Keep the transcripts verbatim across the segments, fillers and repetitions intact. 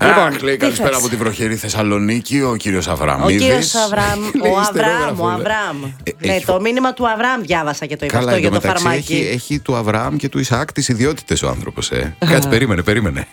Λοιπόν, λέει καλησπέρα από τη βροχερή Θεσσαλονίκη, ο κύριος Αβραμίδης. Ο κύριος Αβραμ, ο Αβραμ, ο Αβραμ. Ε, ναι, έχει... το μήνυμα του Αβραμ διάβασα και το είπα. Καλά, αυτό για το φαρμάκι. Έχει, έχει του Αβραμ και του Ισαάκ τις ιδιότητες ο άνθρωπος. Ε. Κάτσε, περίμενε, περίμενε.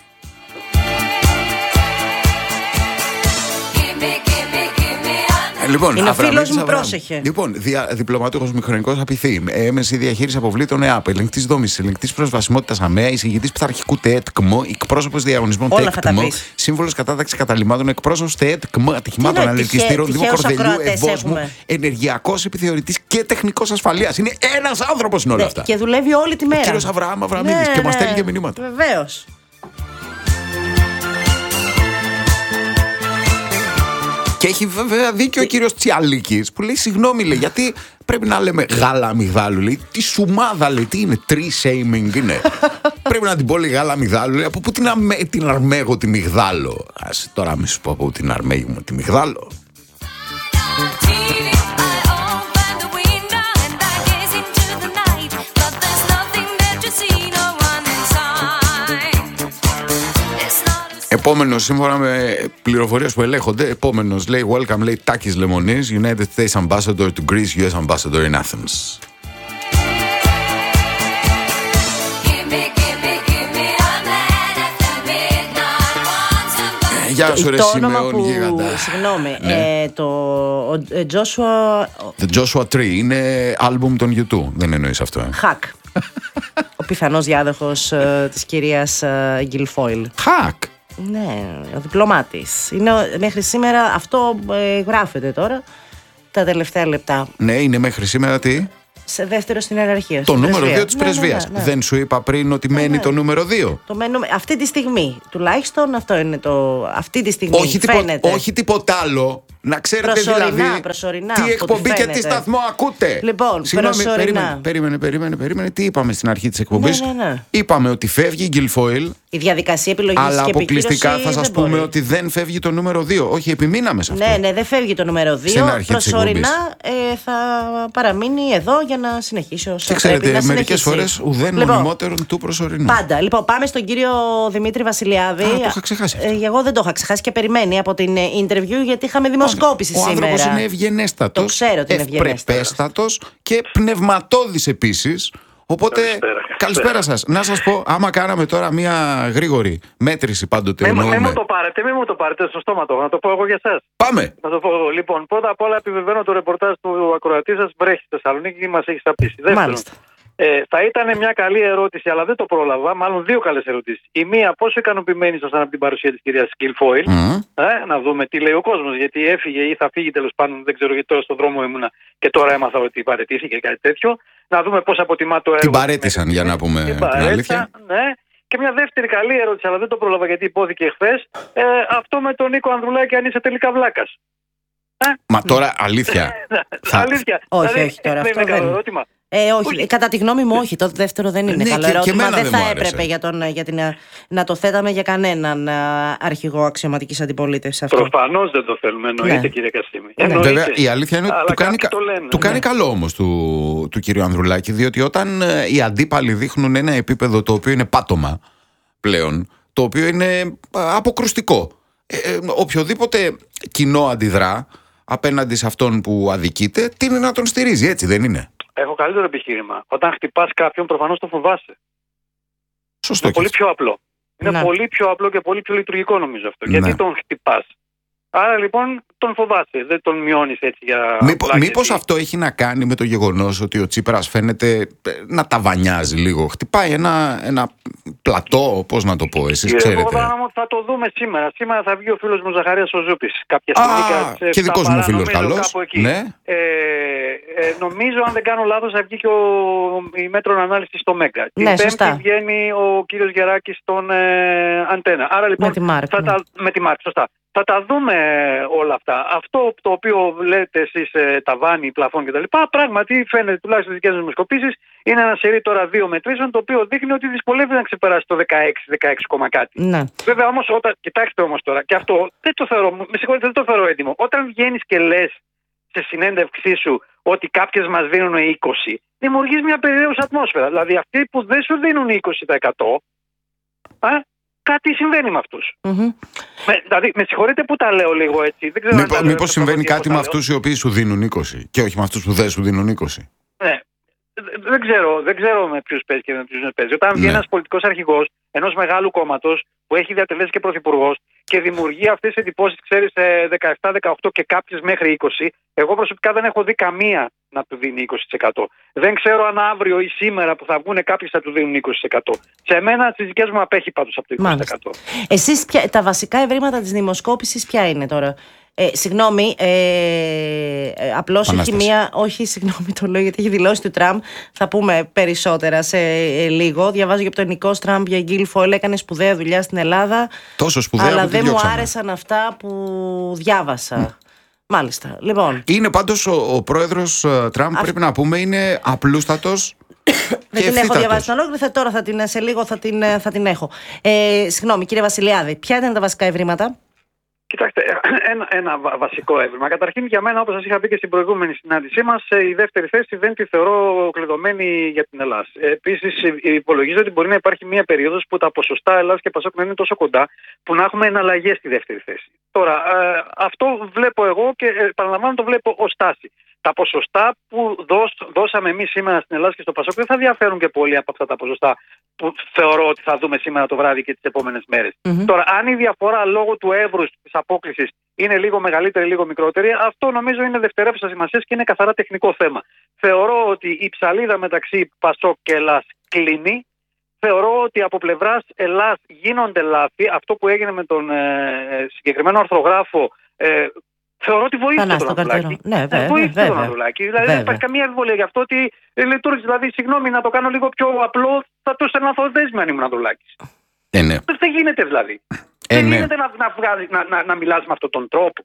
Λοιπόν, είναι φίλος μου, πρόσεχε. Λοιπόν, διπλωματούχος μηχανικός απειθή, έμεση διαχείριση αποβλήτων ΕΑΠ, ελεγκτής δόμησης, ελεγκτής προσβασιμότητας ΑΜΕΑ, εισηγητής πειθαρχικού ΤΕΕΤΚΜΟ, εκπρόσωπος διαγωνισμών ΤΕΕΤΚΜΟ, σύμβολος κατάταξης καταλυμμάτων, εκπρόσωπος ΤΕΕΤΚΜΟ, ατυχημάτων ανελκυστήρων, Δήμο Κορδελιού, Ευόσμου, ενεργειακός επιθεωρητής και τεχνικός ασφαλείας. Είναι ένας άνθρωπος είναι όλα αυτά. Και δουλεύει όλη τη μέρα. Ο κύριος Αβραάμ Αβραμίδης και μας στέλνει και μηνύματα. Βεβαίως. Και έχει βέβαια δίκιο ο κύριος Τσιαλίκης που λέει συγγνώμη, λέει, γιατί πρέπει να λέμε γάλα αμυγδάλου. Λέει, τι σουμάδα, λέει, τι είναι, tree shaming είναι. Πρέπει να την πω, λέει, γάλα αμυγδάλου. Λέει, από πού την, αμε, την αρμέγω τη μυγδάλο. Ας τώρα μη σου πω από πού την αρμέγω τη μυγδάλο. Επόμενος, σύμφωνα με πληροφορίες που ελέγχονται, επόμενος λέει welcome, λέει Τάκης Λεμονής, United States Ambassador to Greece, γιου ες Ambassador in Athens. Γεια σου ρε Σιμεών Γίγαντα. Συγγνώμη, ναι. ε, το ο, ε, Joshua... The Joshua Tree είναι άλμπουμ των γιου τού, δεν εννοείς αυτό. Ε? Hack. Ο πιθανός διάδοχος ε, της κυρίας ε, Guilfoyle. Hack. Ναι, ο διπλωμάτης. Είναι, μέχρι σήμερα αυτό ε, γράφεται τώρα, τα τελευταία λεπτά. Ναι, είναι μέχρι σήμερα τι? Σε δεύτερο στην ιεραρχία. Το νούμερο δύο της πρεσβείας. Ναι, ναι, ναι. Δεν σου είπα πριν ότι μένει ναι, ναι. το νούμερο δύο. Το μένω, αυτή τη στιγμή, τουλάχιστον αυτό είναι το. Αυτή τη στιγμή όχι, φαίνεται. Τυπο, όχι τίποτα άλλο. Να ξέρετε προσωρινά, δηλαδή προσωρινά, τι εκπομπή και τι σταθμό ακούτε. Λοιπόν, συγγνώμη, προσωρινά. Περίμενε, περίμενε, περίμενε. Τι είπαμε στην αρχή της εκπομπής? Ναι, ναι, ναι. Είπαμε ότι φεύγει η Guilfoyle. Η διαδικασία επιλογής αλλά και αποκλειστικά θα σας πούμε μπορεί. ότι δεν φεύγει το νούμερο δύο. Όχι, επιμείναμε σε αυτό. Ναι, ναι, δεν φεύγει το νούμερο δύο. Προσωρινά ε, θα παραμείνει εδώ για να συνεχίσει όσο και ξέρετε, μερικές φορές ουδέν λοιπόν, μονιμότερον του προσωρινού. Πάντα. Λοιπόν, πάμε στον κύριο Δημήτρη Βασιλιάδη. Α, το είχα ξεχάσει. Ε, εγώ δεν το είχα ξεχάσει και περιμένει από την interview γιατί είχαμε δημοσκόπηση ο σήμερα. Ο άνθρωπος είναι ευγενέστατος, το ξέρω ότι είναι ευπρεπέστατος και πνευματώδης επίσης. Οπότε, καλησπέρα, καλησπέρα σας. Να σας πω, άμα κάναμε τώρα μια γρήγορη μέτρηση πάντοτε. Μην μη μου το πάρετε, μην μου το πάρετε στο στόμα το. Να το πω εγώ για εσάς. Πάμε. Να το πω εγώ. Λοιπόν, πρώτα απ' όλα επιβεβαιώνω το ρεπορτάζ του ακροατή σας. Βρέχει στη Θεσσαλονίκη και μας έχει σαπίσει. Δεύτερον, ε, θα ήταν μια καλή ερώτηση, αλλά δεν το πρόλαβα. Μάλλον δύο καλές ερωτήσεις. Η μία, πόσο ικανοποιημένοι ήσασταν από την παρουσία της κυρίας Guilfoyle. Mm. Ε, να δούμε τι λέει ο κόσμος. Γιατί έφυγε ή θα φύγει τέλος πάντων. Δεν ξέρω γιατί τώρα στον δρόμο ήμουνα και τώρα έμαθα ότι παραιτήθηκε κάτι τέτοιο. Να δούμε πώς αποτιμά το έργο. Την παρέτησαν, για να πούμε την, την αλήθεια. Ναι. Και μια δεύτερη καλή ερώτηση, αλλά δεν το πρόλαβα γιατί υπόθηκε χθες. Ε, αυτό με τον Νίκο Ανδρουλάκη, αν είσαι τελικά βλάκας. Ε? Μα τώρα αλήθεια. θα... Αλήθεια. Όχι, δηλαδή, όχι τώρα. Δεν αυτό είναι δεν... καλό ερώτημα. Ε, όχι, όχι, κατά τη γνώμη μου, όχι. Το δεύτερο δεν είναι ναι, καλό και, ερώτημα. Και δεν θα δεν έπρεπε για τον, για την, να το θέταμε για κανέναν αρχηγό αξιωματικής αντιπολίτευσης αυτό. Προφανώς δεν το θέλουμε, εννοείται, ναι. Κύριε Κασίμη. Ναι. Βέβαια, η αλήθεια είναι ότι του κάνει, λένε, του κάνει ναι. καλό όμως του, του κύριου Ανδρουλάκη, διότι όταν οι αντίπαλοι δείχνουν ένα επίπεδο το οποίο είναι πάτωμα πλέον, το οποίο είναι αποκρουστικό. Ε, ε, οποιοδήποτε κοινό αντιδρά απέναντι σε αυτόν που αδικείται, τι είναι να τον στηρίζει, έτσι δεν είναι? Έχω καλύτερο επιχείρημα. Όταν χτυπάς κάποιον, προφανώς το φοβάσαι. Σωστό. Είναι πολύ πιο απλό. Είναι να. πολύ πιο απλό και πολύ πιο λειτουργικό νομίζω αυτό. Να. Γιατί τον χτυπάς? Άρα λοιπόν τον φοβάσαι, δεν τον μειώνεις έτσι για... Μήπω, μήπως αυτό έχει να κάνει με το γεγονός ότι ο Τσίπρας φαίνεται να ταβανιάζει λίγο? Χτυπάει ένα, ένα πλατό, πώς να το πω, εσείς ξέρετε. Εγώ θα το δούμε σήμερα. Σήμερα θα βγει ο φίλος μου Ζαχαρίας ο Ζούπης. Κάποια στιγμή. Α, και δικός μου φίλος καλός. Ναι. Ε, ε, νομίζω, αν δεν κάνω λάθος, θα βγει και ο, η μέτρον ανάλυση στο Μέγκα. Την ναι, Πέμπτη βγαίνει ο κύριος Γεράκης στον ε, Αντένα. Άρα λοιπόν. Με τη Μάρκ. Θα τα, με τη Μάρκ, σωστά. Θα τα δούμε όλα αυτά. Αυτό το οποίο λέτε εσείς ε, ταβάνι, πλαφόν κτλ. Πράγματι φαίνεται, τουλάχιστον στις δικές μας δημοσκοπήσεις, είναι ένα σερί τώρα δύο μετρήσεων το οποίο δείχνει ότι δυσκολεύεται να ξεπεράσει το δεκαέξι δεκαέξι κάτι. Ναι. Βέβαια όμως, όταν, κοιτάξτε όμως τώρα, και αυτό δεν το θεωρώ, με συγχωρείτε, δεν το θεωρώ έτοιμο. Όταν βγαίνεις και λες σε συνέντευξή σου ότι κάποιες μας δίνουν είκοσι, δημιουργείς μια περιραίουσα ατμόσφαιρα. Δηλαδή αυτοί που δεν σου δίνουν είκοσι τοις εκατό, α, κάτι συμβαίνει με αυτούς. Mm-hmm. Με, δηλαδή, με συγχωρείτε που τα λέω λίγο έτσι. Μήπως μήπω συμβαίνει κάτι με αυτούς οι οποίοι σου δίνουν είκοσι και όχι με αυτούς που δεν σου δίνουν είκοσι. Ναι. Δεν ξέρω, δεν ξέρω με ποιους παίζει και με ποιους δεν παίζει. Όταν βγει ναι. ένας πολιτικός αρχηγός ενός μεγάλου κόμματος που έχει διατελέσει και πρωθυπουργός και δημιουργεί αυτές τις εντυπώσεις, ξέρεις, δεκαεπτά δεκαοκτώ και κάποιες μέχρι είκοσι, εγώ προσωπικά δεν έχω δει καμία να του δίνει είκοσι τοις εκατό. Δεν ξέρω αν αύριο ή σήμερα που θα βγουν κάποιοι θα του δίνουν είκοσι τοις εκατό. Σε μένα τις δικές μου απέχει πάντως από το είκοσι τοις εκατό. Εσείς τα βασικά ευρήματα της δημοσκόπησης ποια είναι τώρα? Ε, συγγνώμη, ε, ε, απλώς έχει μία. Όχι, συγγνώμη, το λέω γιατί έχει δηλώσει του Τραμπ. Θα πούμε περισσότερα σε ε, λίγο. Διαβάζω και από τον Νικό Τραμπ για Γκίλ Φόιλ. Έκανε σπουδαία δουλειά στην Ελλάδα. Τόσο σπουδαία, αλλά δεν μου διώξαμε. άρεσαν αυτά που διάβασα. Mm. Μάλιστα. Λοιπόν. Είναι πάντως ο, ο πρόεδρος Τραμπ, Α... πρέπει να πούμε, είναι απλούστατος. Δεν την έχω διαβάσει την ολόκληρη. Τώρα θα την, σε λίγο θα την, θα την έχω. Ε, συγγνώμη, κύριε Βασιλιάδη, ποια ήταν τα βασικά ευρήματα? Κοιτάξτε, ένα, ένα βασικό έβριμα. Καταρχήν, για μένα, όπως σας είχα πει και στην προηγούμενη συνάντησή μας, η δεύτερη θέση δεν τη θεωρώ κλειδωμένη για την Ελλάδα. Επίσης, υπολογίζω ότι μπορεί να υπάρχει μια περίοδος που τα ποσοστά Ελλάδας και Πασόκ να είναι τόσο κοντά, που να έχουμε εναλλαγές στη δεύτερη θέση. Τώρα, ε, αυτό βλέπω εγώ και ε, παραλαμβάνω το βλέπω ως τάση. Τα ποσοστά που δώσ, δώσαμε εμείς σήμερα στην Ελλάδα και στο Πασόκ δεν θα διαφέρουν και πολύ από αυτά τα ποσοστά που θεωρώ ότι θα δούμε σήμερα το βράδυ και τις επόμενες μέρες. Mm-hmm. Τώρα, αν η διαφορά λόγω του εύρους της απόκλησης είναι λίγο μεγαλύτερη, λίγο μικρότερη, αυτό νομίζω είναι δευτερεύουσα σημασία και είναι καθαρά τεχνικό θέμα. Θεωρώ ότι η ψαλίδα μεταξύ Πασόκ και Ελλάς κλείνει. Θεωρώ ότι από πλευράς Ελλάς γίνονται λάθη. Αυτό που έγινε με τον ε, συγκεκριμένο αρθρογράφο. Ε, Θεωρώ ότι βοήθησε τον Ανδρουλάκη. Ναι, βέβαια. Βοήθησε τον Ανδρουλάκη. Δηλαδή βέβαια. Δεν υπάρχει καμία αμφιβολία γι' αυτό ότι λειτουργήσε. Δηλαδή, συγγνώμη, να το κάνω λίγο πιο απλό, θα το στεναθοδέσμη αν ήμουν Ανδρουλάκης. Ε, ναι. Δεν γίνεται δηλαδή. Ε, δεν ναι. γίνεται να, να, βγάζει, να, να, να μιλάς με αυτόν τον τρόπο.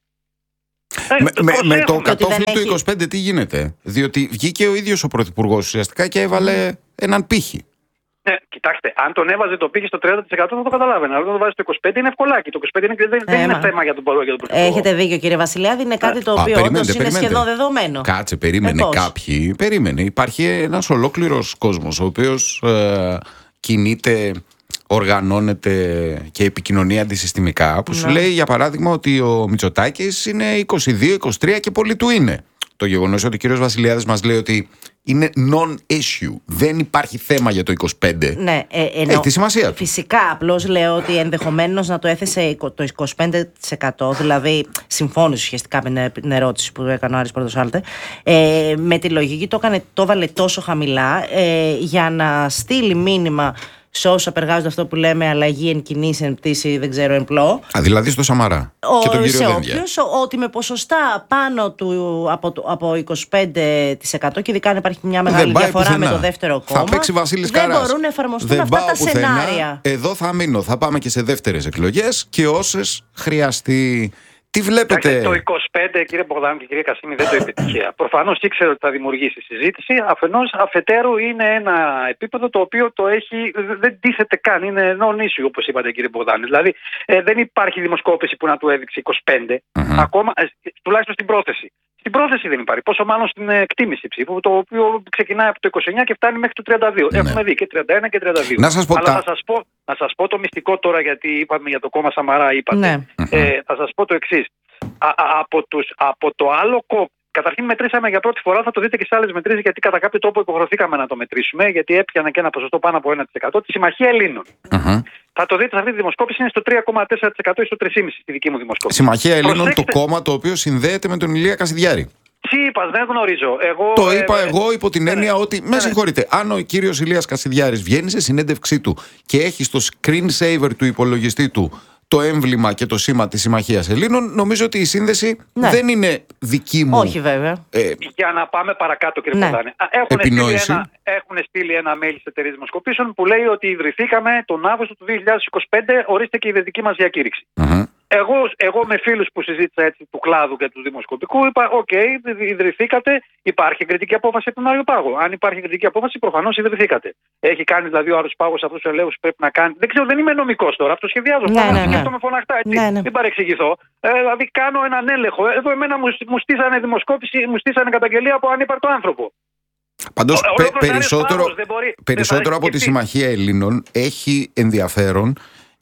Με, ε, με, με το κατόφλι του είκοσι πέντε τι γίνεται? Διότι βγήκε ο ίδιος ο πρωθυπουργός ουσιαστικά και έβαλε mm. έναν πύχη. Ναι, κοιτάξτε, αν τον έβαζε το πήγε στο τριάντα τοις εκατό θα το καταλάβαινα. Αλλά όταν το βάζει στο είκοσι πέντε τοις εκατό είναι ευκολάκι. Το είκοσι πέντε τοις εκατό δεν, ε, δεν είναι θέμα για τον πρωθυπουργό. Έχετε δίκιο, κύριε Βασιλιάδη. Είναι κάτι το οποίο όντως είναι σχεδόν δεδομένο. Κάτσε, περίμενε ε, κάποιοι. Περίμενε. Υπάρχει ένας ολόκληρος κόσμος ο οποίος ε, κινείται, οργανώνεται και επικοινωνεί αντισυστημικά. Που ναι. σου λέει, για παράδειγμα, ότι ο Μητσοτάκης είναι είκοσι δύο είκοσι τρία και πολύ του είναι. Το γεγονός ότι ο κύριος Βασιλιάδης μας λέει ότι είναι non-issue. Δεν υπάρχει θέμα για το είκοσι πέντε. Ναι, ε, εννοώ, έχει τη σημασία του. Φυσικά, απλώς λέω ότι ενδεχομένως να το έθεσε το είκοσι πέντε τοις εκατό, δηλαδή συμφώνησε ουσιαστικά με την ερώτηση που έκανε ο Άρης Πρωτοσάλτε, ε, με τη λογική το, έκανε, το βάλε τόσο χαμηλά ε, για να στείλει μήνυμα σε όσους απεργάζονται αυτό που λέμε αλλαγή εν κινήσει, εν πτήση, δεν ξέρω, εν πλώ. Α, δηλαδή στο Σαμαρά ο, και τον κύριο σε Δένδια. Όποιος, ότι με ποσοστά πάνω του, από, από είκοσι πέντε τοις εκατό και ειδικά αν υπάρχει μια μεγάλη διαφορά πουθενά. Με το δεύτερο κόμμα, θα παίξει Βασίλης δεν Καράς. μπορούν να εφαρμοστούν δεν αυτά τα πουθενά. Σενάρια. Εδώ θα μείνω. Θα πάμε και σε δεύτερες εκλογές και όσες χρειαστεί. Τι βλέπετε? Άξε, το είκοσι πέντε, κύριε Μπογδάνου και κύριε Κασίμη, δεν το είπε τυχαία. Προφανώς ήξερε ότι θα δημιουργήσει συζήτηση. Αφενός, αφετέρου, είναι ένα επίπεδο το οποίο το έχει, δεν τίθεται καν. Είναι non-issue, όπως είπατε, κύριε Μπογδάνου. Δηλαδή, ε, δεν υπάρχει δημοσκόπηση που να του έδειξε είκοσι πέντε, mm-hmm. ακόμα, ε, τουλάχιστον στην πρόθεση. Στην πρόθεση δεν υπάρχει. Πόσο μάλλον στην εκτίμηση ψήφου, το οποίο ξεκινάει από το είκοσι εννιά και φτάνει μέχρι το τριάντα δύο. Ναι. Έχουμε δει και τριάντα ένα και τριάντα δύο. Να σας πω, Αλλά τα... θα, σας πω, να σας πω το μυστικό τώρα, γιατί είπαμε για το κόμμα Σαμαρά, είπατε. Ναι. Ε, θα σας πω το εξής. Α, α, από, τους, από το άλλο κόμμα. Καταρχήν μετρήσαμε για πρώτη φορά, θα το δείτε και σε άλλες μετρήσεις, γιατί κατά κάποιο τρόπο υποχρεωθήκαμε να το μετρήσουμε, γιατί έπιανε και ένα ποσοστό πάνω από ένα τοις εκατό, τη Συμμαχία Ελλήνων. Uh-huh. Θα το δείτε σε αυτή τη δημοσκόπηση, είναι στο τρία κόμμα τέσσερα τοις εκατό ή στο τρία κόμμα πέντε τοις εκατό στη δική μου δημοσκόπηση. Συμμαχία Ελλήνων, προσέξτε... το κόμμα το οποίο συνδέεται με τον Ηλία Κασιδιάρη. Τι είπα, δεν γνωρίζω. Εγώ, το είπα ε, εγώ υπό την έννοια ναι, ότι. Ναι, με συγχωρείτε, αν ο κύριος Ηλίας Κασιδιάρης βγαίνει σε συνέντευξή του και έχει στο screen saver του υπολογιστή του το έμβλημα και το σήμα της Συμμαχίας Ελλήνων, νομίζω ότι η σύνδεση ναι. δεν είναι δική μου. Όχι, βέβαια. Ε, Για να πάμε παρακάτω, κύριε ναι. Ποδάνη. Έχουν στείλει, ένα, έχουν στείλει ένα mail σε εταιρείες δημοσκοπήσεων που λέει ότι ιδρυθήκαμε τον Αύγουστο του δύο χιλιάδες είκοσι πέντε, ορίστε και η ιδρυτική μας διακήρυξη. Uh-huh. Εγώ, εγώ με φίλους που συζήτησα έτσι του κλάδου και του δημοσκοπικού είπα: Οκ, okay, ιδρυθήκατε, υπάρχει εγκριτική απόφαση από τον Άριο Πάγο. Αν υπάρχει εγκριτική απόφαση, προφανώς ιδρυθήκατε. Έχει κάνει δηλαδή ο Άριος Πάγος αυτούς τους ελέγχους που πρέπει να κάνει. Δεν ξέρω, δεν είμαι νομικός τώρα, αυτό σχεδιάζω. Ναι, ναι, ναι. Σκέφτομαι φωναχτά, έτσι. Ναι, ναι. Μην παρεξηγηθώ. Ε, δηλαδή κάνω έναν έλεγχο. Εδώ εμένα μου, μου στήσανε δημοσκόπηση, μου στήσανε καταγγελία από ανύπαρτο άνθρωπο. Πάντως πε, περισσότερο, μπορεί, περισσότερο από τη Συμμαχία Ελλήνων έχει ενδιαφέρον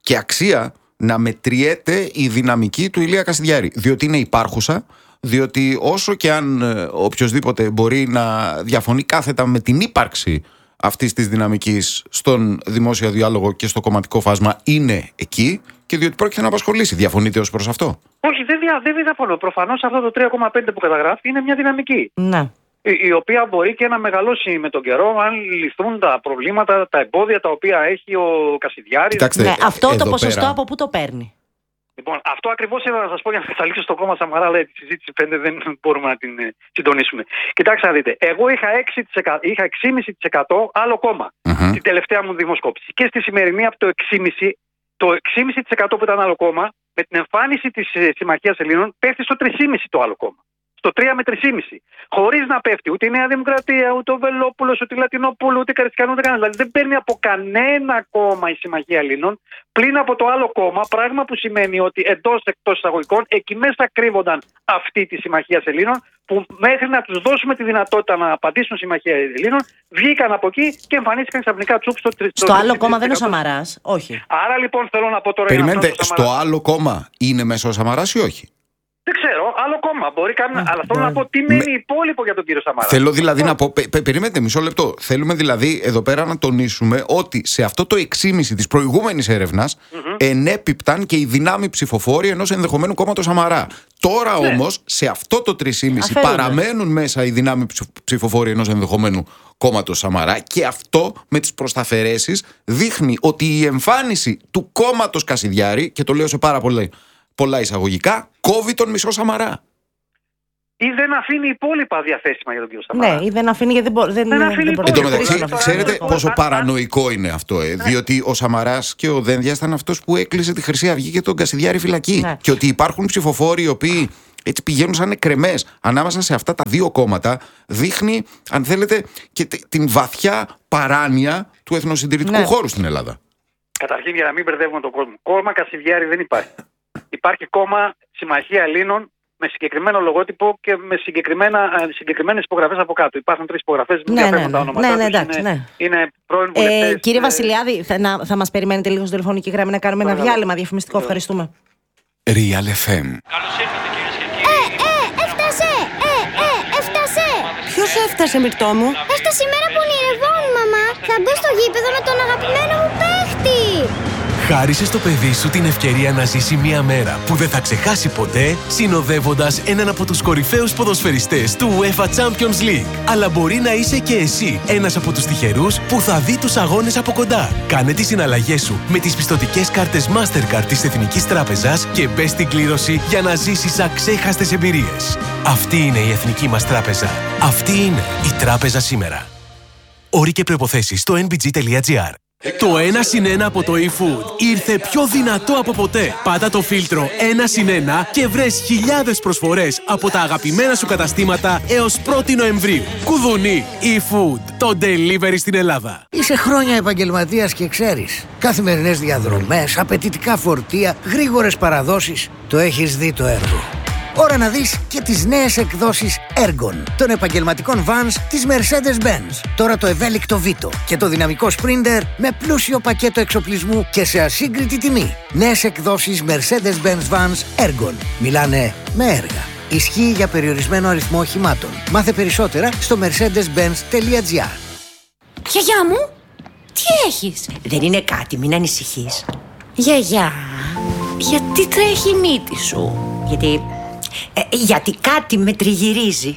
και αξία να μετριέται η δυναμική του Ηλία Κασιδιάρη. Διότι είναι υπάρχουσα, διότι όσο και αν ε, οποιοσδήποτε μπορεί να διαφωνεί κάθετα με την ύπαρξη αυτής της δυναμικής στον δημόσιο διάλογο και στο κομματικό φάσμα, είναι εκεί, και διότι πρόκειται να απασχολήσει. Διαφωνείτε ως προς αυτό? Όχι, δεν, δια, δεν διαφωνώ. Προφανώς αυτό το τρία κόμμα πέντε που καταγράφει είναι μια δυναμική. Ναι. Η, η οποία μπορεί και να μεγαλώσει με τον καιρό αν λυθούν τα προβλήματα, τα εμπόδια τα οποία έχει ο Κασιδιάρης. Κοιτάξτε, ναι, αυτό το ποσοστό πέρα... από πού το παίρνει? Λοιπόν, αυτό ακριβώς ήθελα να σας πω για να καταλήξω στο κόμμα Σαμαρά, αλλά τη συζήτηση πέντε δεν μπορούμε να την ε, συντονίσουμε. Κοιτάξτε να δείτε, εγώ είχα, έξι τοις εκατό, είχα έξι κόμμα πέντε τοις εκατό άλλο κόμμα mm-hmm. την τελευταία μου δημοσκόπηση. Και στη σημερινή από το έξι κόμμα πέντε τοις εκατό, το έξι κόμμα πέντε τοις εκατό που ήταν άλλο κόμμα, με την εμφάνιση της ε, Συμμαχίας Ελλήνων, πέφτει στο τρία κόμμα πέντε τοις εκατό το άλλο κόμμα. Στο τρία με τρία κόμμα πέντε τοις εκατό. Χωρίς να πέφτει ούτε η Νέα Δημοκρατία, ούτε ο Βελόπουλος, ούτε η Λατινόπουλο, ούτε η Καριστιανού, ούτε κανένα. Δηλαδή δεν παίρνει από κανένα κόμμα η Συμμαχία Ελλήνων πλην από το άλλο κόμμα. Πράγμα που σημαίνει ότι εντός εκτός εισαγωγικών εκεί μέσα κρύβονταν αυτή τη Συμμαχία Ελλήνων, που μέχρι να τους δώσουμε τη δυνατότητα να απαντήσουν Συμμαχία Ελλήνων, βγήκαν από εκεί και εμφανίστηκαν ξαφνικά τσουπ στο τρία. Στο άλλο κόμμα δεν είναι ο Σαμαράς, όχι. Άρα λοιπόν θέλω να πω τώρα. Περιμένετε, στο άλλο κόμμα είναι μέσα ο Σαμαράς ή όχι? Δεν ξέρω, άλλο κόμμα. Μπορεί κανένα. Αλλά θέλω να πω τι μένει υπόλοιπο για τον κύριο Σαμαρά. Θέλω δηλαδή να πω. Πε, περιμένετε μισό λεπτό. Θέλουμε δηλαδή εδώ πέρα να τονίσουμε ότι σε αυτό το έξι κόμμα πέντε της προηγούμενης έρευνας mm-hmm. ενέπιπταν και οι δυνάμοι ψηφοφόροι ενός ενδεχομένου κόμματος Σαμαρά. Τώρα ναι. όμως σε αυτό το τρία κόμμα πέντε παραμένουν μέσα οι δυνάμοι ψηφοφόροι ενός ενδεχομένου κόμματος Σαμαρά, και αυτό με τις προσταφαιρέσεις δείχνει ότι η εμφάνιση του κόμματος Κασιδιάρη, και το λέω σε πάρα πολλά. πολλά εισαγωγικά, κόβει τον μισό Σαμαρά. Ή δεν αφήνει υπόλοιπα διαθέσιμα για τον κύριο Σαμαρά. Ναι, ή δεν αφήνει γιατί δεν, δεν, δεν αφήνει δεν Εν τω μεταξύ, ξέρετε πόσο παρανοϊκό είναι αυτό, ε? Ναι. Διότι ο Σαμαράς και ο Δένδιας ήταν αυτός που έκλεισε τη Χρυσή Αυγή και τον Κασιδιάρη φυλακή. Ναι. Και ότι υπάρχουν ψηφοφόροι οι οποίοι έτσι πηγαίνουν σαν εκρεμές ανάμεσα σε αυτά τα δύο κόμματα, δείχνει, αν θέλετε, και την βαθιά παράνοια του εθνοσυντηρητικού ναι. χώρου στην Ελλάδα. Καταρχήν, για να μην μπερδεύουμε τον κόσμο, κόμμα Κασιδιάρη δεν υπάρχει. Υπάρχει κόμμα Συμμαχία Ελλήνων με συγκεκριμένο λογότυπο και με συγκεκριμένες υπογραφές από κάτω. Υπάρχουν τρεις υπογραφές, ναι, δεν ναι, ναι, τα ονόματά ναι, ναι, τους. εντάξει, είναι, ναι. είναι πρώην βουλευτές. Ε, κύριε Βασιλιάδη, θα, να, θα μας περιμένετε λίγο στη τηλεφωνική γραμμή να κάνουμε ένα διάλειμμα διαφημιστικό. Ευχαριστούμε. Real εφ εμ. Καλώς ήρθατε, κυρίες και κύριοι. Ε, ε, έφτασε! Ε, ε, έφτασε! Ποιος έφτασε, Μυρτώ μου? Έφτασε η μέρα που ονειρευόμουν, μαμά. Θα μπω στο γήπεδο με τον αγαπημένο μου παίχτη. Χάρισε στο παιδί σου την ευκαιρία να ζήσει μια μέρα που δεν θα ξεχάσει ποτέ, συνοδεύοντας έναν από τους κορυφαίους ποδοσφαιριστές του UEFA Champions League. Αλλά μπορεί να είσαι και εσύ ένας από τους τυχερούς που θα δει τους αγώνες από κοντά. Κάνε τις συναλλαγές σου με τις πιστωτικές κάρτες Mastercard της Εθνικής Τράπεζας και μπες στην κλήρωση για να ζήσεις αξέχαστες εμπειρίες. Αυτή είναι η Εθνική μας Τράπεζα. Αυτή είναι η Τράπεζα σήμερα. Όροι και προϋποθέσεις στο εν μπι τζι τελεία τζι άρ. Το ένα συν ένα από το eFood ήρθε πιο δυνατό από ποτέ. Πάτα το φίλτρο ένα συν ένα και βρες χιλιάδες προσφορές από τα αγαπημένα σου καταστήματα έως πρώτη Νοεμβρίου. Κουδουνί, eFood, το delivery στην Ελλάδα. Είσαι χρόνια επαγγελματίας και ξέρεις. Καθημερινές διαδρομές, απαιτητικά φορτία, γρήγορες παραδόσεις. Το έχεις δει το έργο. Ώρα να δεις και τις νέες εκδόσεις Ergon των επαγγελματικών vans της Mercedes-Benz. Τώρα το ευέλικτο Vito και το δυναμικό Sprinter με πλούσιο πακέτο εξοπλισμού και σε ασύγκριτη τιμή. Νέες εκδόσεις Mercedes-Benz vans Ergon. Μιλάνε με έργα. Ισχύει για περιορισμένο αριθμό οχημάτων. Μάθε περισσότερα στο mercedes benz τελεία τζι άρ. Γιαγιά μου, τι έχεις? Δεν είναι κάτι, μην ανησυχείς. Γιαγιά, γιατί τρέχει η μύτη σου? Γιατί... Ε, γιατί κάτι με τριγυρίζει.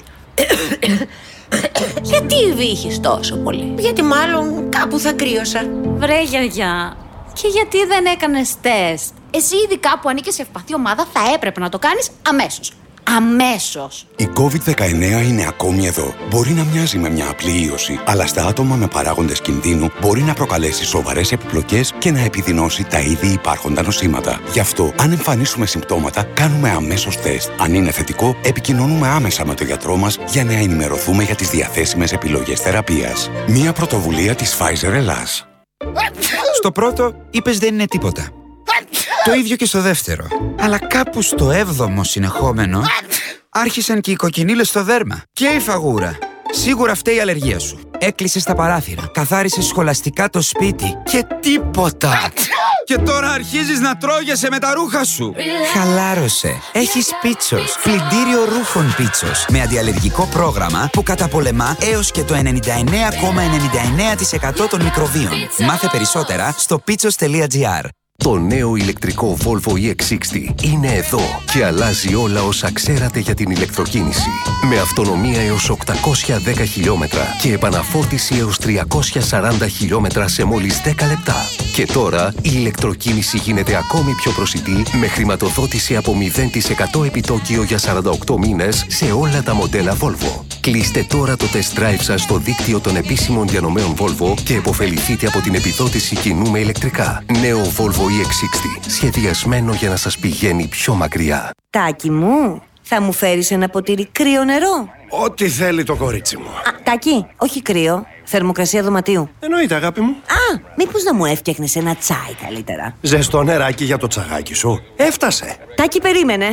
Γιατί βύχεις τόσο πολύ? Γιατί μάλλον κάπου θα κρύωσα. Βρε γιαγιά, και γιατί δεν έκανες τεστ? Εσύ ειδικά που ανήκεις σε ευπαθή ομάδα θα έπρεπε να το κάνεις αμέσως. Αμέσως. Η κόβιντ δεκαεννέα είναι ακόμη εδώ. Μπορεί να μοιάζει με μια απλή ίωση, αλλά στα άτομα με παράγοντες κινδύνου μπορεί να προκαλέσει σοβαρές επιπλοκές και να επιδεινώσει τα ήδη υπάρχοντα νοσήματα. Γι' αυτό, αν εμφανίσουμε συμπτώματα, κάνουμε αμέσως τεστ. Αν είναι θετικό, επικοινωνούμε άμεσα με τον γιατρό μας για να ενημερωθούμε για τις διαθέσιμες επιλογές θεραπείας. Μια πρωτοβουλία της Pfizer Ελλάς. Στο πρώτο, είπες δεν είναι τίποτα. Το ίδιο και στο δεύτερο. Αλλά κάπου στο έβδομο συνεχόμενο άρχισαν και οι κοκκινίλες στο δέρμα και η φαγούρα. Σίγουρα φταίει η αλλεργία σου. Έκλεισες τα παράθυρα, καθάρισες σχολαστικά το σπίτι και τίποτα. Και τώρα αρχίζεις να τρώγεσαι με τα ρούχα σου. Χαλάρωσε. Έχεις Πίτσος. Πλυντήριο ρούχων Πίτσος. Με αντιαλλεργικό πρόγραμμα που καταπολεμά έως και το ενενήντα εννέα κόμμα ενενήντα εννέα τοις εκατό των μικροβίων. Μάθε περισσότερα στο πίτσος τελεία τζι άρ. Το νέο ηλεκτρικό Volvo ι εξ εξήντα είναι εδώ και αλλάζει όλα όσα ξέρατε για την ηλεκτροκίνηση. Με αυτονομία έως οκτακόσια δέκα χιλιόμετρα και επαναφόρτιση έως τριακόσια σαράντα χιλιόμετρα σε μόλις δέκα λεπτά. Και τώρα η ηλεκτροκίνηση γίνεται ακόμη πιο προσιτή με χρηματοδότηση από μηδέν τοις εκατό επιτόκιο για σαράντα οκτώ μήνες σε όλα τα μοντέλα Volvo. Κλείστε τώρα το test drive σας στο δίκτυο των επίσημων διανομέων Volvo και επωφεληθείτε από την επιδότηση κοινού με ηλεκτρικά. Νέο Volvo ι εξ εξήντα, σχεδιασμένο για να σας πηγαίνει πιο μακριά. Τάκη μου, θα μου φέρεις ένα ποτήρι κρύο νερό? Ό,τι θέλει το κορίτσι μου. Α, Τάκη, όχι κρύο, θερμοκρασία δωματίου. Εννοείται, αγάπη μου. Α, μήπως να μου έφτιαχνες ένα τσάι καλύτερα? Ζεστό νεράκι για το τσαγάκι σου. Έφτασε. Τάκη, περίμενε.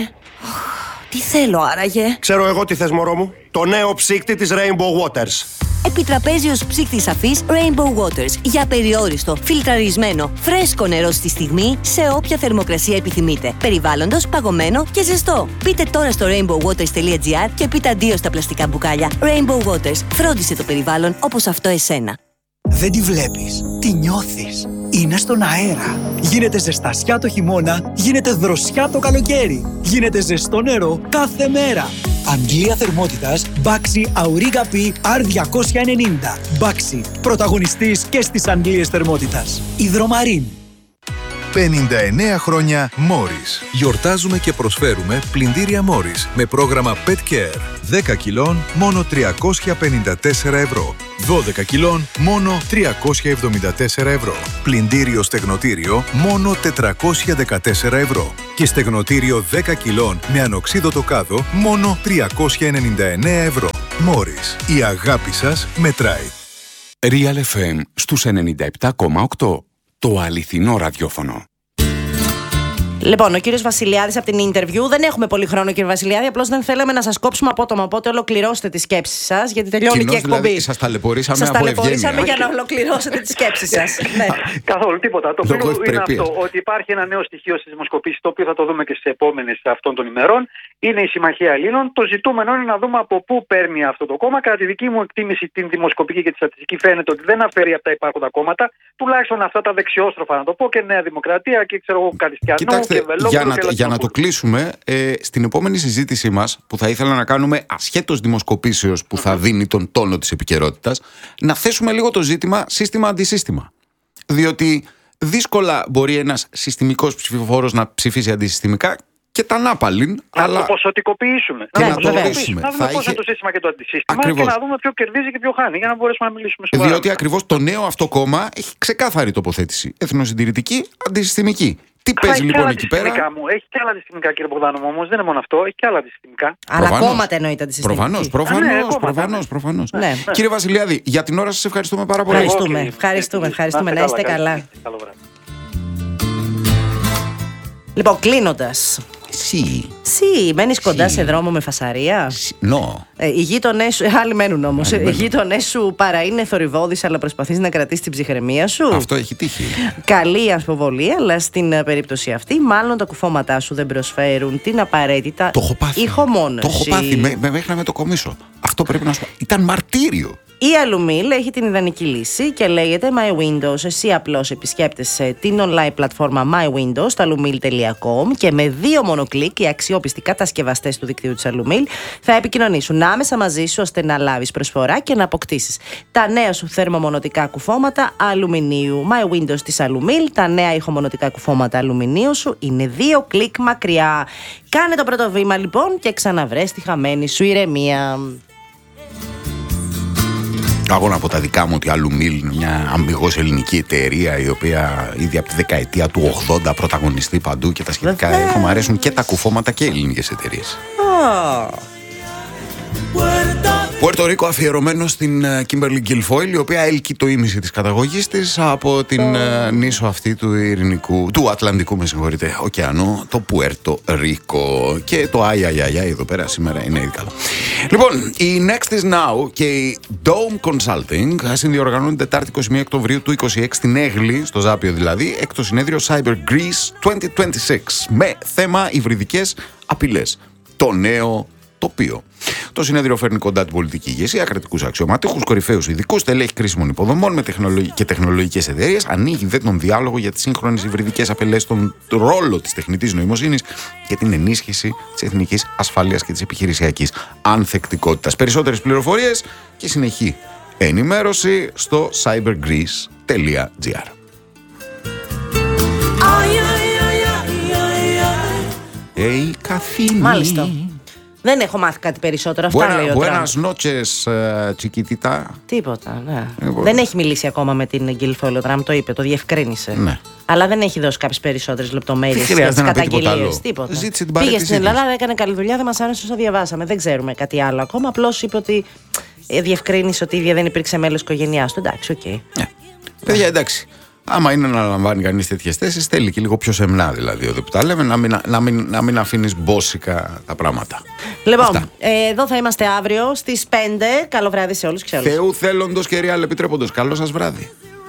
Τι θέλω άραγε? Ξέρω εγώ τι θες, μωρό μου. Το νέο ψύκτη της Rainbow Waters. Επιτραπέζιος ψύκτης αφής Rainbow Waters για περιόριστο, φιλτραρισμένο, φρέσκο νερό στη στιγμή σε όποια θερμοκρασία επιθυμείτε. Περιβάλλοντος, παγωμένο και ζεστό. Πείτε τώρα στο rainbow waters τελεία τζι άρ και πείτε αντίο στα πλαστικά μπουκάλια. Rainbow Waters. Φρόντισε το περιβάλλον όπως αυτό εσένα. Δεν τη βλέπεις, τη νιώθεις. Είναι στον αέρα. Γίνεται ζεστασιά το χειμώνα, γίνεται δροσιά το καλοκαίρι. Γίνεται ζεστό νερό κάθε μέρα. Αγγλία θερμότητας Baxi Auriga P αρ διακόσια ενενήντα. Baxi, πρωταγωνιστής και στις Αγγλίες θερμότητας. Υδρομαρίν. πενήντα εννέα χρόνια Morris. Γιορτάζουμε και προσφέρουμε πλυντήρια Morris με πρόγραμμα Pet Care. δέκα κιλών μόνο τριακόσια πενήντα τέσσερα ευρώ. δώδεκα κιλών μόνο τριακόσια εβδομήντα τέσσερα ευρώ. Πλυντήριο στεγνοτήριο μόνο τετρακόσια δεκατέσσερα ευρώ. Και στεγνοτήριο δέκα κιλών με ανοξίδωτο κάδο μόνο τριακόσια ενενήντα εννέα ευρώ. Morris. Η αγάπη σας μετράει. Real εφ εμ στους ενενήντα επτά κόμμα οκτώ. Το αληθινό ραδιόφωνο. Λοιπόν, ο κύριος Βασιλιάδης από την interview. Δεν έχουμε πολύ χρόνο, κύριε Βασιλιάδη. Απλώς δεν θέλαμε να σας κόψουμε απότομα. Οπότε ολοκληρώστε τις σκέψεις σας, γιατί τελειώνει Κοινώς, και η εκπομπή. Δηλαδή, σας ταλαιπωρήσαμε σας από ταλαιπωρήσαμε για να ολοκληρώσετε τις σκέψεις σας. Ναι. Καθόλου τίποτα. Το οποίο είναι αυτό, ότι υπάρχει ένα νέο στοιχείο στις δημοσκοπήσεις, το οποίο θα το δούμε και στις επόμενες αυτών των ημερών. Είναι η Συμμαχία Ελλήνων. Το ζητούμενο είναι να δούμε από πού παίρνει αυτό το κόμμα. Κατά τη δική μου εκτίμηση, την δημοσκοπική και τη στατιστική, φαίνεται ότι δεν αφαιρεί από τα υπάρχοντα κόμματα, τουλάχιστον αυτά τα δεξιόστροφα, να το πω, και Νέα Δημοκρατία και ξέρω εγώ Καριστιανό και Βελόπουλο. Για να, για να το κλείσουμε, ε, στην επόμενη συζήτησή μας, που θα ήθελα να κάνουμε ασχέτως δημοσκοπήσεως που θα δίνει τον τόνο της επικαιρότητας, να θέσουμε λίγο το ζήτημα σύστημα-αντισύστημα. Διότι δύσκολα μπορεί ένας συστημικός ψηφοφόρος να ψηφίσει αντισυστημικά. Και τα νάπαλιν, να αλλά... το ποσοτικοποιήσουμε. Και να, να το ορίσουμε. Να δούμε πώς είναι το σύστημα και το αντισύστημα. Ακριβώς. Και να δούμε ποιο κερδίζει και ποιο χάνει, για να μπορέσουμε να μιλήσουμε σοβαρά. Διότι ακριβώς το νέο αυτό κόμμα έχει ξεκάθαρη τοποθέτηση. Εθνοσυντηρητική, αντισυστημική. Τι Α, παίζει λοιπόν εκεί πέρα? Μου. Έχει και άλλα αντισυστημικά, κύριε Μπογδάνο, όμως δεν είναι μόνο αυτό. Έχει και άλλα αντισυστημικά. Αλλά κόμματα εννοείται αντισυστημικά. Προφανώς, προφανώς. προφανώς, προφανώς. Ναι. Κύριε Βασιλιάδη, για την ώρα σας ευχαριστούμε πάρα πολύ. Ευχαριστούμε, ευχαριστούμε, ευχαριστούμε. Να είστε καλά. Λοιπόν, κλείνοντας. Σι. Σι, μένεις κοντά σε δρόμο με φασαρία. Νο. Ε, οι γείτονές σου, άλλοι μένουν όμως. Οι γείτονές σου παρά είναι θορυβώδεις, αλλά προσπαθείς να κρατήσεις την ψυχραιμία σου. Αυτό έχει τύχει. Καλή αμφιβολία, αλλά στην περίπτωση αυτή, μάλλον τα κουφώματά σου δεν προσφέρουν την απαραίτητα ηχομόνωση. Το έχω πάθει με, με, μέχρι να με το κομίσω. Αυτό πρέπει να σου πω. Ήταν μαρτύριο. Η Alumil έχει την ιδανική λύση και λέγεται My Windows. Εσύ απλώς επισκέπτεσαι την online πλατφόρμα My Windows στο alumil τελεία com και με δύο μόνο κλικ οι αξιόπιστοι κατασκευαστές του δικτύου της Alumil θα επικοινωνήσουν άμεσα μαζί σου ώστε να λάβεις προσφορά και να αποκτήσεις τα νέα σου θερμομονωτικά κουφώματα αλουμινίου. My Windows της Alumil, τα νέα ηχομονωτικά κουφώματα αλουμινίου σου είναι δύο κλικ μακριά. Κάνε το πρώτο βήμα λοιπόν και ξαναβρες τη χαμένη σου ηρεμία. Αγώνα από τα δικά μου ότι η Alumil, μια αμυγός ελληνική εταιρεία η οποία ήδη από τη δεκαετία του ογδόντα πρωταγωνιστεί παντού και τα σχετικά έχω, μου αρέσουν και τα κουφώματα και ελληνικές εταιρείες. Oh. Πουέρτο Ρίκο αφιερωμένο στην Κίμπερλι Γκιλφόιλ, η οποία έλκει το ίμιση της καταγωγής της από την oh. νήσο αυτή του Ειρηνικού, του Ατλαντικού, με συγχωρείτε, ωκεανού, το Πουέρτο Ρίκο. Και το Άι Άι Άι εδώ πέρα σήμερα είναι ήδη καλό. Λοιπόν, η Next is Now και η Dome Consulting συνδιοργανώνουν Τετάρτη είκοσι μία Οκτωβρίου του είκοσι έξι στην Έγλη, στο Ζάπιο δηλαδή, έκτο συνέδριο Cyber Greece είκοσι είκοσι έξι με θέμα υβριδικές απειλές. Το νέο τοπίο. Το συνέδριο φέρνει κοντά την πολιτική ηγεσία, κρατικούς αξιωματούχους, κορυφαίους ειδικούς, στελέχη κρίσιμων υποδομών με τεχνολογι... και τεχνολογικές εταιρείες. Ανοίγει δε τον διάλογο για τις σύγχρονες υβριδικές απειλές, τον ρόλο της τεχνητής νοημοσύνης και την ενίσχυση της εθνικής ασφάλειας και της επιχειρησιακής ανθεκτικότητας. Περισσότερες πληροφορίες και συνεχή ενημέρωση στο cybergreece τελεία gr. Hey, καθήμη. Μάλιστα. Δεν έχω μάθει κάτι περισσότερο. Αυτά Buena, λέει ο Τραμπ. Buenas noches, τσικιτίτα. Τίποτα, ναι. Ε, δεν έχει μιλήσει ακόμα με την Γκιλφόιλ ο Τραμπ, το είπε, το διευκρίνησε. Ναι. Αλλά δεν έχει δώσει κάποιες περισσότερες λεπτομέρειες για τις καταγγελίες. Τίποτα. Ζήτησε την Πήγε στην Ελλάδα, έκανε καλή δουλειά, δεν μας άρεσε όσο διαβάσαμε. Δεν ξέρουμε κάτι άλλο ακόμα. Απλώς είπε ότι διευκρίνησε ότι η ίδια δεν υπήρξε μέλος οικογένειάς του. Εντάξει, οκ. Okay. Ναι. Παιδιά, εντάξει. Άμα είναι να λαμβάνει κανείς τέτοιες θέσεις, θέλει και λίγο πιο σεμνά δηλαδή. Εδώ που τα λέμε, να μην, να μην, να μην αφήνεις μπόσικα τα πράγματα. Λοιπόν, ε, εδώ θα είμαστε αύριο στις πέντε. Καλό βράδυ σε όλους και σε όλους. Θεού θέλοντος και real επιτρέποντος. Καλό σας βράδυ.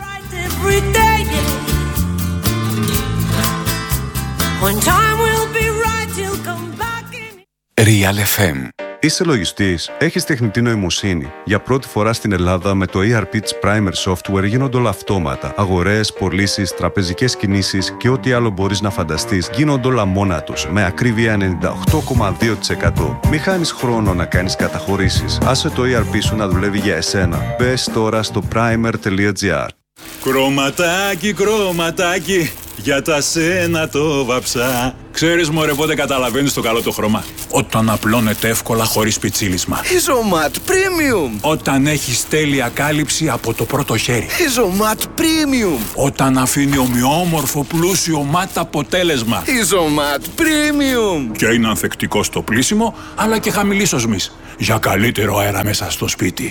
Real εφ εμ. Είσαι λογιστής, έχεις τεχνητή νοημοσύνη. Για πρώτη φορά στην Ελλάδα με το ι αρ πι της Primer Software γίνονται όλα αυτόματα. Αγορές, πωλήσεις, τραπεζικές κινήσεις και ό,τι άλλο μπορείς να φανταστείς γίνονται όλα μόνα τους, με ακρίβεια ενενήντα οκτώ κόμμα δύο τοις εκατό. Μη χάνεις χρόνο να κάνεις καταχωρήσεις. Άσε το ι αρ πι σου να δουλεύει για εσένα. Μπες τώρα στο primer τελεία gr. Κρωματάκι, κρωματάκι, για τα σένα το βαψά. Ξέρεις μωρέ πότε καταλαβαίνεις το καλό το χρώμα? Όταν απλώνεται εύκολα χωρίς πιτσίλισμα. Isomat Premium. Όταν έχεις τέλεια κάλυψη από το πρώτο χέρι. Isomat Premium. Όταν αφήνει ομοιόμορφο πλούσιο ματ αποτέλεσμα. Isomat Premium. Και είναι ανθεκτικό στο πλύσιμο αλλά και χαμηλής οσμής. Για καλύτερο αέρα μέσα στο σπίτι.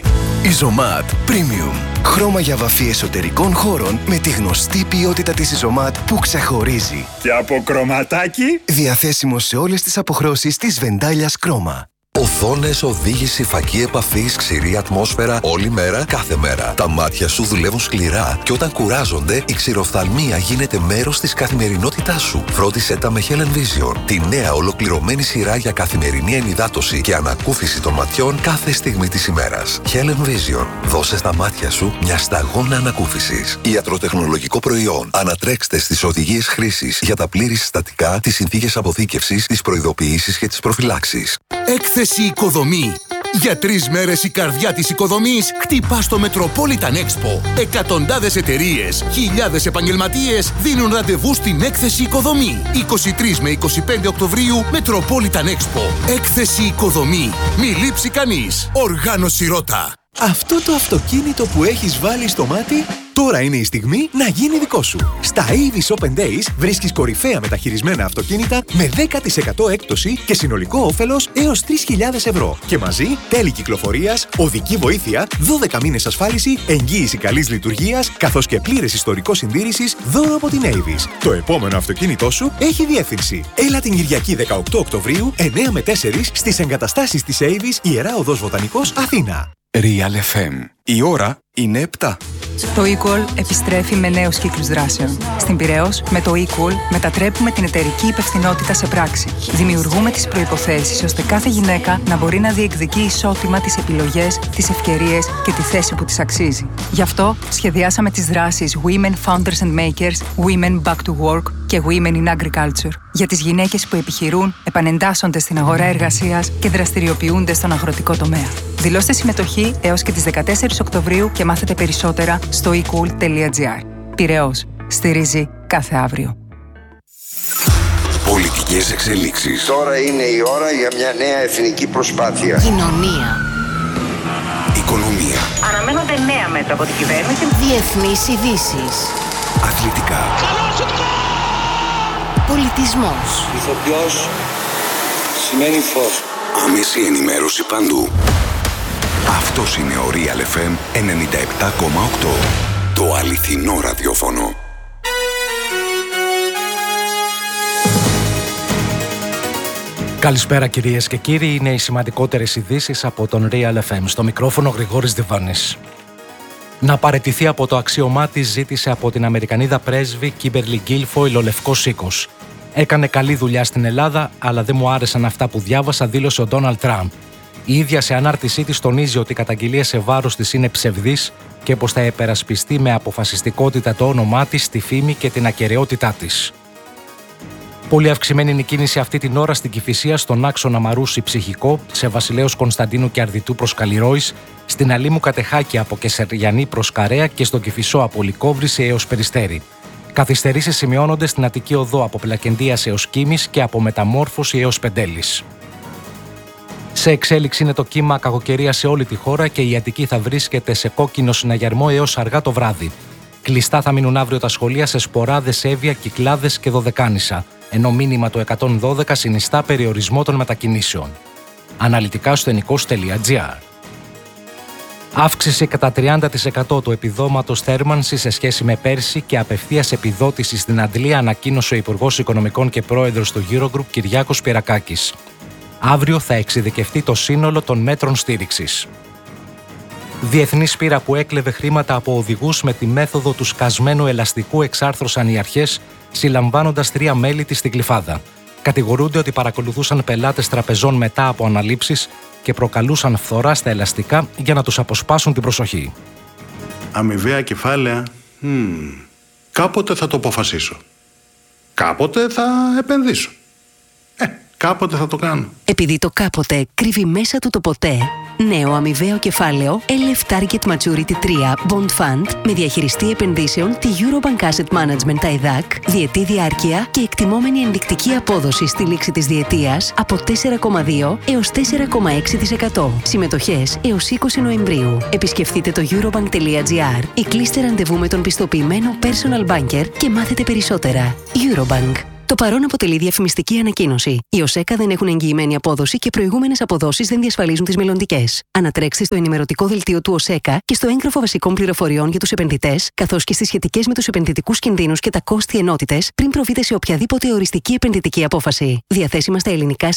Isomat Premium. Χρώμα για βαφή εσωτερικών χώρων με τη γνωστή ποιότητα της Isomat που ξεχωρίζει. Και από κρωματάκι. Διαθέσιμο σε όλες τις αποχρώσεις της Βεντάλιας Κρόμα. Οθόνες, οδήγηση, φακή επαφής, ξηρή ατμόσφαιρα, όλη μέρα, κάθε μέρα. Τα μάτια σου δουλεύουν σκληρά και όταν κουράζονται, η ξηροφθαλμία γίνεται μέρος της καθημερινότητάς σου. Φρόντισε τα με Helen Vision, τη νέα ολοκληρωμένη σειρά για καθημερινή ενυδάτωση και ανακούφιση των ματιών κάθε στιγμή της ημέρας. Helen Vision, δώσε στα μάτια σου μια σταγόνα ανακούφισης. Ιατροτεχνολογικό προϊόν. Ανατρέξτε στις οδηγίες χρήσης για τα πλήρη συστατικά, τις συνθήκες αποθήκευσης, τις προειδοποιήσεις και τις προφυλάξεις. Έκθεση Οικοδομή. Για τρεις μέρες η καρδιά της οικοδομής χτυπά στο Metropolitan Expo. Εκατοντάδες εταιρείες, χιλιάδες επαγγελματίες δίνουν ραντεβού στην Έκθεση Οικοδομή. είκοσι τρεις με είκοσι πέντε Οκτωβρίου Metropolitan Expo. Έκθεση Οικοδομή. Μη λείψει κανείς. Οργάνωση Ρώτα. Αυτό το αυτοκίνητο που έχεις βάλει στο μάτι, τώρα είναι η στιγμή να γίνει δικό σου. Στα Avis Open Days βρίσκεις κορυφαία μεταχειρισμένα αυτοκίνητα με δέκα τοις εκατό έκπτωση και συνολικό όφελος έως τρεις χιλιάδες ευρώ. Και μαζί τέλη κυκλοφορίας, οδική βοήθεια, δώδεκα μήνες ασφάλιση, εγγύηση καλής λειτουργίας, καθώς και πλήρες ιστορικό συντήρησης δώρο από την Avis. Το επόμενο αυτοκίνητό σου έχει διεύθυνση. Έλα την Κυριακή δεκαοκτώ Οκτωβρίου, εννέα με τέσσερα στις εγκαταστάσεις της Avis, Ιερά Οδός Βοτανικός, Αθήνα. Real εφ εμ. Η ώρα είναι επτά. Το Equal επιστρέφει με νέους κύκλους δράσεων. Στην Πειραιώς, με το Equal μετατρέπουμε την εταιρική υπευθυνότητα σε πράξη. Δημιουργούμε τις προϋποθέσεις ώστε κάθε γυναίκα να μπορεί να διεκδικεί ισότιμα τις επιλογές, τις ευκαιρίες και τη θέση που της αξίζει. Γι' αυτό σχεδιάσαμε τις δράσεις Women Founders and Makers, Women Back to Work και Women in Agriculture για τις γυναίκες που επιχειρούν, επανεντάσσονται στην αγορά εργασίας και δραστηριοποιούνται στον αγροτικό τομέα. Δηλώστε συμμετοχή έως και τις δεκατέσσερις Οκτωβρίου και μάθετε περισσότερα στο ecool τελεία gr. Πειραιώς. Στηρίζει κάθε αύριο. Πολιτικές εξελίξεις. Τώρα είναι η ώρα για μια νέα εθνική προσπάθεια. Κοινωνία. Οικονομία. Αναμένονται νέα μέτρα από την κυβέρνηση. Διεθνείς ειδήσεις. Αθλητικά. Πολιτισμός. Ηθοποιός σημαίνει φως. Άμεση ενημέρωση παντού. Αυτός είναι ο Real εφ εμ ενενήντα επτά κόμμα οκτώ. Το αληθινό ραδιόφωνο. Καλησπέρα κυρίες και κύριοι, είναι οι σημαντικότερες ειδήσεις από τον Real εφ εμ. Στο μικρόφωνο Γρηγόρης Διβάνης. Να παραιτηθεί από το αξίωμά της ζήτησε από την Αμερικανίδα πρέσβη Κίμπερλι Γκίλφοιλ ο Λευκός Οίκος. Έκανε καλή δουλειά στην Ελλάδα, αλλά δεν μου άρεσαν αυτά που διάβασα, δήλωσε ο Ντόναλντ Τραμπ. Η ίδια σε ανάρτησή της τονίζει ότι οι καταγγελίες σε βάρος της είναι ψευδείς και πως θα υπερασπιστεί με αποφασιστικότητα το όνομά της, τη φήμη και την ακεραιότητά της. Πολύ αυξημένη είναι η κίνηση αυτή την ώρα στην Κηφισία, στον άξονα Μαρούσι Ψυχικό, σε Βασιλέως Κωνσταντίνου και Αρδιτού προς Καλλιρόης, στην Αλήμου Κατεχάκη από Κεσαριανή προς Καρέα και στον Κηφισό από Λυκόβρηση έως Περιστέρι. Καθυστερήσεις σημειώνονται στην Αττική Οδό από Πελακεντίας έως Κίμης και από Μεταμόρφωση έως Πεντέλης. Σε εξέλιξη είναι το κύμα κακοκαιρία σε όλη τη χώρα και η Αττική θα βρίσκεται σε κόκκινο συναγερμό έως αργά το βράδυ. Κλειστά θα μείνουν αύριο τα σχολεία σε Σποράδες, Εύβοια, Κυκλάδες και Δωδεκάνησα, ενώ μήνυμα το εκατόν δώδεκα συνιστά περιορισμό των μετακινήσεων. Αναλυτικά στο ενικός τελεία τζι άρ. Αύξηση κατά τριάντα τοις εκατό του επιδόματος θέρμανσης σε σχέση με πέρσι και απευθείας επιδότηση στην Αντλία, ανακοίνωσε ο Υπουργός Οικονομικών και Πρόεδρος του Eurogroup Κυριάκος Πυρακάκης. Αύριο θα εξειδικευτεί το σύνολο των μέτρων στήριξης. Διεθνή σπήρα που έκλεβε χρήματα από οδηγούς με τη μέθοδο του σκασμένου ελαστικού εξάρθρωσαν οι αρχές, συλλαμβάνοντας τρία μέλη της στην Γλυφάδα. Κατηγορούνται ότι παρακολουθούσαν πελάτες τραπεζών μετά από αναλήψεις και προκαλούσαν φθορά στα ελαστικά για να τους αποσπάσουν την προσοχή. Αμοιβαία κεφάλαια. Hmm. Κάποτε θα το αποφασίσω. Κάποτε θα επενδύσω. Ε, κάποτε θα το κάνω. Επειδή το κάποτε κρύβει μέσα του το ποτέ, νέο αμοιβαίο κεφάλαιο ελ εφ Target Maturity τρία Bond Fund με διαχειριστή επενδύσεων τη Eurobank Asset Management τα ΕΔΑΚ, διετή διάρκεια και εκτιμόμενη ενδεικτική απόδοση στη λήξη της διετίας από τέσσερα κόμμα δύο έως τέσσερα κόμμα έξι τοις εκατό. Συμμετοχές έως είκοσι Νοεμβρίου. Επισκεφτείτε το eurobank τελεία τζι άρ ή κλείστε ραντεβού με τον πιστοποιημένο personal banker και μάθετε περισσότερα. Eurobank. Το παρόν αποτελεί διαφημιστική ανακοίνωση. Οι ΟΣΕΚΑ δεν έχουν εγγυημένη απόδοση και προηγούμενες αποδόσεις δεν διασφαλίζουν τις μελλοντικές. Ανατρέξτε στο ενημερωτικό δελτίο του ΟΣΕΚΑ και στο έγγραφο βασικών πληροφοριών για τους επενδυτές, καθώς και στις σχετικές με τους επενδυτικούς κινδύνους και τα κόστη ενότητες πριν προβείτε σε οποιαδήποτε οριστική επενδυτική απόφαση. Διαθέσιμα στα ελληνικά